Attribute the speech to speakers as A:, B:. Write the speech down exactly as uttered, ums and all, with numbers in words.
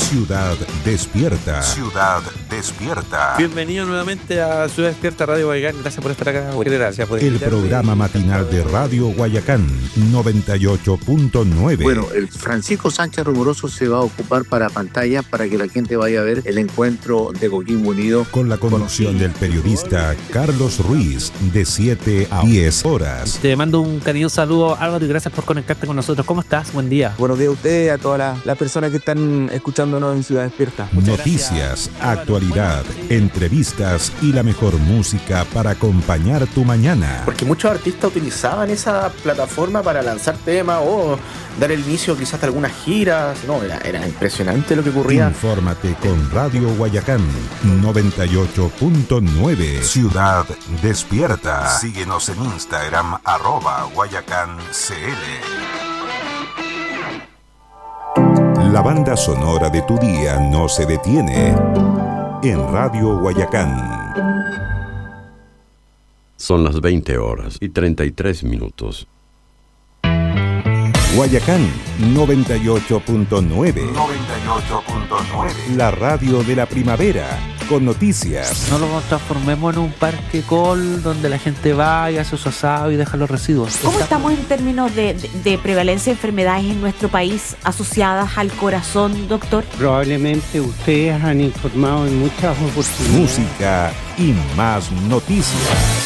A: Ciudad Despierta. Ciudad Despierta.
B: Bienvenido nuevamente a Ciudad Despierta Radio Guayacán. Gracias por estar acá. Gracias por
A: El programa matinal de Radio Guayacán noventa y ocho punto nueve.
C: Bueno, el Francisco Sánchez Rumoroso se va a ocupar para pantalla para que la gente vaya a ver el encuentro de Coquimbo Unido.
A: Con la conducción con... del periodista Carlos Ruiz de siete a diez horas.
B: Te mando un cariñoso saludo, Álvaro, y gracias por conectarte con nosotros. ¿Cómo estás? Buen día.
D: Buenos días a ustedes y a todas las, las personas que están escuchándonos en Ciudad Despierta.
A: Muchas Noticias, gracias. Actualidad, entrevistas y la mejor música para acompañar tu mañana.
E: Porque muchos artistas utilizaban esa plataforma para lanzar temas o dar el inicio quizás de algunas giras. No, era, era impresionante lo que ocurría.
A: Infórmate con Radio Guayacán noventa y ocho punto nueve. Ciudad Despierta. Síguenos en Instagram, arroba Guayacán C L. La banda sonora de tu día no se detiene en Radio Guayacán.
F: Son las veinte horas y treinta y tres minutos.
A: Guayacán noventa y ocho punto nueve. noventa y ocho punto nueve. La radio de la primavera, con noticias.
B: No lo transformemos en un parque col donde la gente va y hace su asado y deja los residuos.
G: ¿Cómo estamos en términos de, de, de prevalencia de enfermedades en nuestro país asociadas al corazón, doctor?
H: Probablemente ustedes han informado en muchas oportunidades.
A: Música y más noticias.